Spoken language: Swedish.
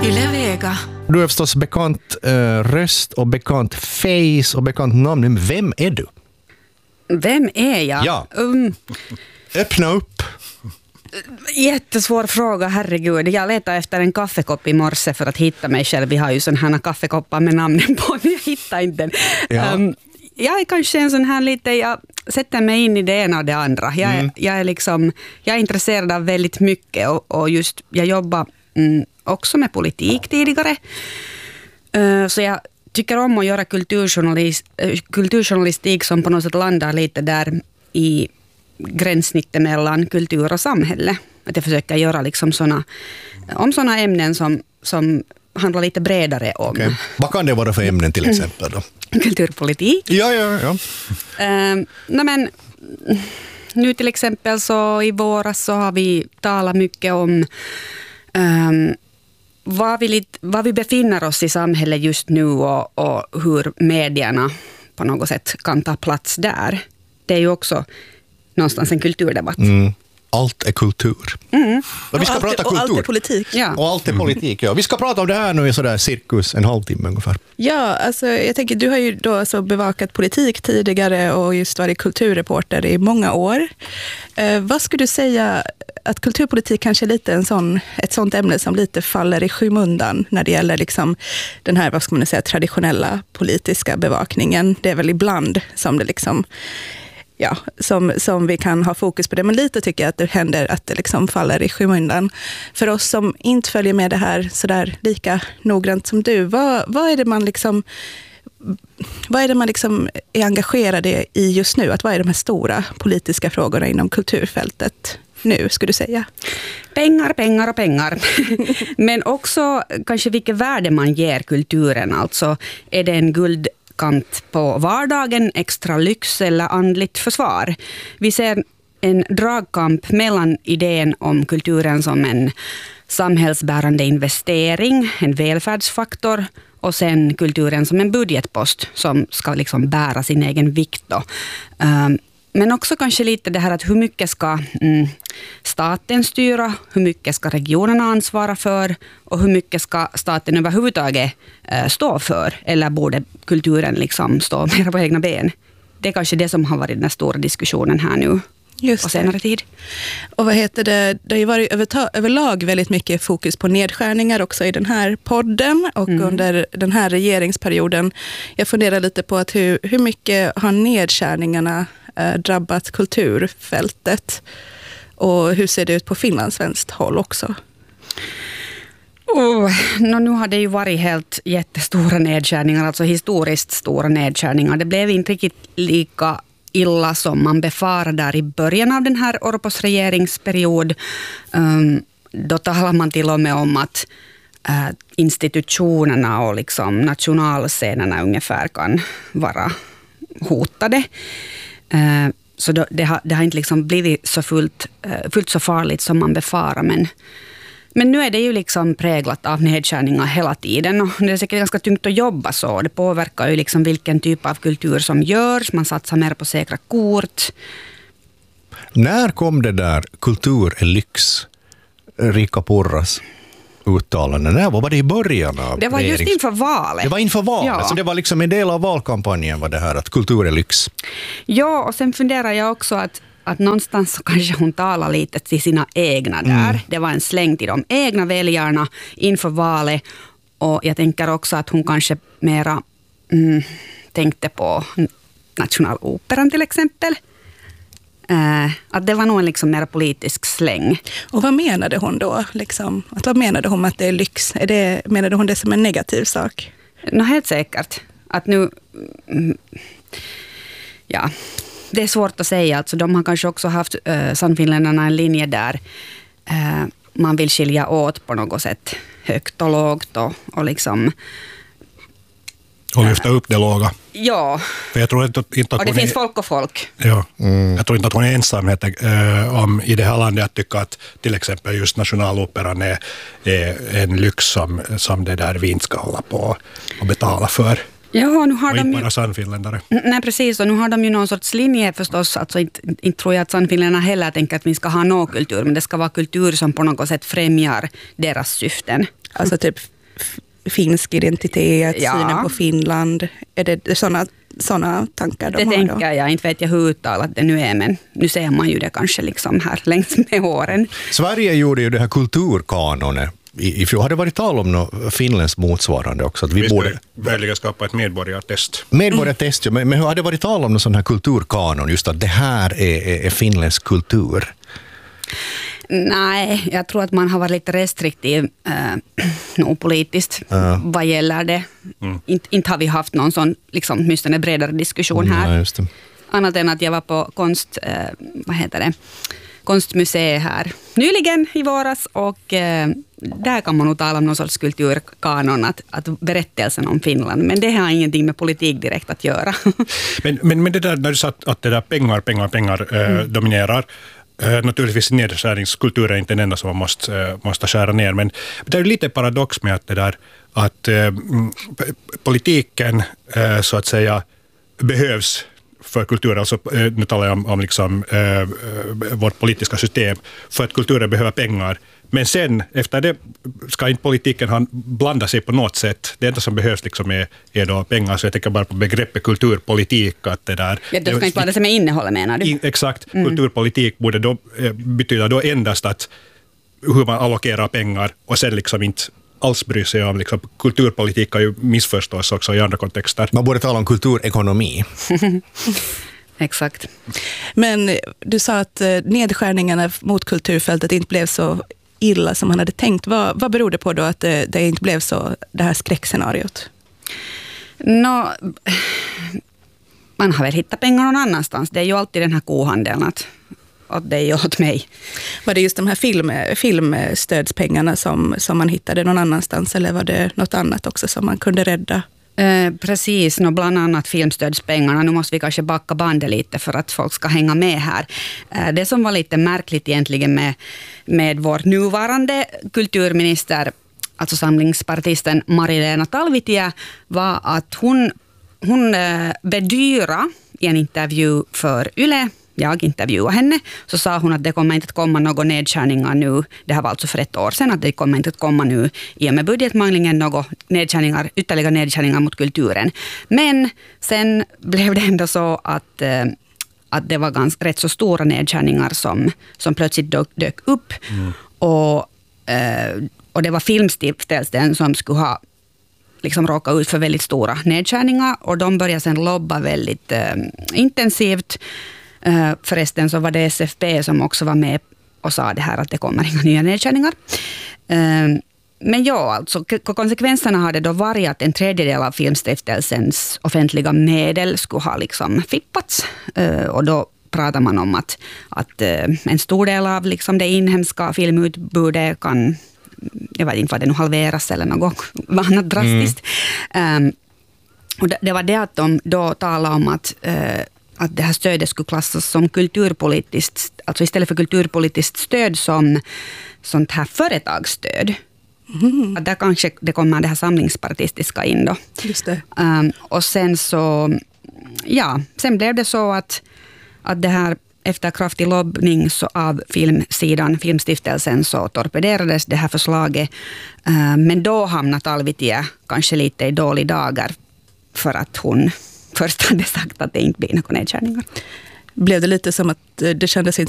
Yle Vega. Du är förstås bekant röst och bekant face och bekant namn. Men vem är du? Vem är jag? Ja. Öppna upp. Jättesvår fråga, herregud. Jag letade efter en kaffekopp i morse för att hitta mig själv. Vi har ju sån här kaffekoppar med namnen på. Jag hittar inte den. Ja. Jag är kanske en sån här lite... Jag sätter mig in i det ena och det andra. Jag är intresserad av väldigt mycket. Och just, jag jobbar också med politik tidigare. Så jag tycker om att göra kulturjournalistik som på något sätt landar lite där i gränssnittet mellan kultur och samhälle. Att jag försöker göra liksom såna ämnen som handlar lite bredare om. Okay. Vad kan det vara för ämnen till exempel då? Kulturpolitik. Ja. Men nu till exempel så i våras så har vi talat mycket om var vi befinner oss i samhället just nu och hur medierna på något sätt kan ta plats där. Det är ju också någonstans en kulturdebatt. Allt är kultur. Och vi ska prata kultur. Och allt är politik. Ja. Och allt är politik, ja. Vi ska prata om det här nu i sådär cirkus en halvtimme ungefär. Ja, alltså jag tänker, du har ju då alltså bevakat politik tidigare och just varit kulturreporter i många år. Vad skulle du säga att kulturpolitik kanske är lite ett sånt ämne som lite faller i skymundan när det gäller liksom den här, vad ska man säga, traditionella politiska bevakningen. Det är väl ibland som det liksom... Ja, som vi kan ha fokus på det. Men lite tycker jag att det händer att det liksom faller i skymundan. För oss som inte följer med det här sådär lika noggrant som du, vad är det man liksom är engagerad i just nu? Vad är de här stora politiska frågorna inom kulturfältet nu, skulle du säga? Pengar och pengar. Men också kanske vilket värde man ger kulturen. Alltså är det en guldkant på vardagen, extra lyx eller andligt försvar. Vi ser en dragkamp mellan idén om kulturen som en samhällsbärande investering, en välfärdsfaktor, och sen kulturen som en budgetpost som ska liksom bära sin egen vikt då. Men också kanske lite det här att hur mycket ska staten styra, hur mycket ska regionerna ansvara för och hur mycket ska staten överhuvudtaget stå för, eller borde kulturen liksom stå mer på egna ben. Det är kanske det som har varit den stora diskussionen här nu på senare tid. Och vad heter det? Det har ju varit överlag väldigt mycket fokus på nedskärningar också i den här podden och under den här regeringsperioden. Jag funderar lite på att hur mycket har nedskärningarna drabbat kulturfältet och hur ser det ut på finlandssvenskt håll också? Nu har det ju varit helt jättestora nedskärningar, alltså historiskt stora nedskärningar. Det blev inte riktigt lika illa som man befarade där i början av den här Orpos regeringsperiod. Då talar man till och med om att institutionerna och liksom nationalscenerna ungefär kan vara hotade. Så det har inte liksom blivit så fullt så farligt som man befarar. Men nu är det ju liksom präglat av nedskärningar hela tiden. Och det är säkert ganska tungt att jobba så. Det påverkar ju liksom vilken typ av kultur som görs. Man satsar mer på säkra kort. När kom det där kultur är lyx? Rika Purras uttalande. Vad var det i början av det var just inför valet. Det var inför valet, ja. Så det var liksom en del av valkampanjen var det här att kultur är lyx. Ja, och sen funderar jag också att någonstans så kanske hon talar lite till sina egna där. Det var en släng till de egna väljarna inför valet. Och jag tänker också att hon kanske mera tänkte på Nationaloperan till exempel. Att det var nog en liksom mer politisk släng. Och vad menade hon då? Liksom? Vad menade hon att det är lyx? Menade hon det som en negativ sak? Helt säkert. Att nu... Ja... Det är svårt att säga. Alltså, de har kanske också haft Sannfinländarna en linje där man vill skilja åt på något sätt högt och lågt och liksom... Och lyfta upp det låga. Ja. För jag tror inte att och det finns folk och folk. Ja. Jag tror inte att hon är ensam om i det här landet att tycka att till exempel just Nationaloperan är en lyx som det där vi inte ska hålla på och betala för. Ja, nu har och de inte ju... bara sannfinländare. Nej, precis. Och nu har de ju någon sorts linje förstås. Alltså inte tror jag att sannfinländarna heller tänker att vi ska ha någon kultur, men det ska vara kultur som på något sätt främjar deras syften. Alltså typ finsk identitet, Ja. synen på Finland. Är det såna tankar de Det har tänker då? jag. Inte vet jag hur uttalat det nu är, men nu ser man ju det kanske liksom här längs med åren. Sverige gjorde ju det här kulturkanonen i fjol. Har det varit tal om något Finlands motsvarande också? Att vi borde möjligen skapa ett medborgartest. medborgartest, men hur har det varit tal om någon sån här kulturkanon, just att det här är Finlands kultur? Nej, jag tror att man har varit lite restriktiv politiskt vad gäller det. Inte har vi haft någon sån, liksom, åtminstone bredare diskussion här. Ja, just det. Annat än att jag var på konstmuseet här nyligen i våras, och där kan man nog tala om någon sorts kulturkanon, att berättelsen om Finland, men det har ingenting med politik direkt att göra. Men det där, när du sa att det där pengar dominerar, naturligtvis nedskärningskultur är inte den enda som man måste skära ner, men det är lite paradox med att det där att politiken så att säga behövs för kulturen, alltså nu talar jag om liksom, vårt politiska system, för att kulturen behöver pengar. Men sen, efter det, ska inte politiken blanda sig på något sätt. Det enda som behövs liksom är då pengar, så jag tänker bara på begreppet kulturpolitik. Att det där, Ja, det ska inte blanda sig med innehållet, menar du? Exakt. Kulturpolitik borde då betyda då endast att hur man allokerar pengar, och sen liksom inte alls bryr sig om. Liksom, kulturpolitik kan ju missförstås också i andra kontexter. Man borde tala om kulturekonomi. Exakt. Men du sa att nedskärningarna mot kulturfältet inte blev så illa som man hade tänkt. Vad beror det på då att det inte blev så, det här skräckscenariot? Man har väl hittat pengar någon annanstans. Det är ju alltid den här kohandeln att åt dig och åt mig. Var det just de här filmstödspengarna som man hittade någon annanstans, eller var det något annat också som man kunde rädda? Precis, bland annat filmstödspengarna. Nu måste vi kanske backa bandet lite för att folk ska hänga med här. Det som var lite märkligt egentligen med vår nuvarande kulturminister, alltså samlingspartisten Marilena Talvitie, var att hon bedyra i en intervju för Yle. Jag intervjuade henne, så sa hon att det kommer inte att komma några nedskärningar nu. Det här var alltså för ett år sedan, att det kommer inte att komma nu i och med budgetmanglingen några ytterligare nedskärningar mot kulturen. Men sen blev det ändå så att det var rätt så stora nedskärningar som plötsligt dök upp. Och det var Filmstiftelsen som skulle ha liksom råkat ut för väldigt stora nedskärningar, och de började sen lobba väldigt intensivt. Förresten så var det SFP som också var med och sa det här att det kommer inga nya nedskärningar. Men ja, alltså konsekvenserna hade då varit att en tredjedel av Filmstiftelsens offentliga medel skulle ha liksom fippats. Och då pratar man om att en stor del av liksom det inhemska filmutbudet kan, jag vet inte vad det nu, halveras eller något annat drastiskt. Och det var det att de då talade om att det här stödet skulle klassas som kulturpolitiskt, alltså istället för kulturpolitiskt stöd som sånt här företagsstöd. Att där kanske det kommer det här samlingspartistiska in då. Just det. Och sen så, sen blev det så att det här efter kraftig lobbning så av Filmstiftelsen så torpederades det här förslaget. Men då hamnade Talvitie kanske lite i dålig dagar för att hon först hade sagt att det inte blir några nedskärningar. Blev det lite som att det kändes inte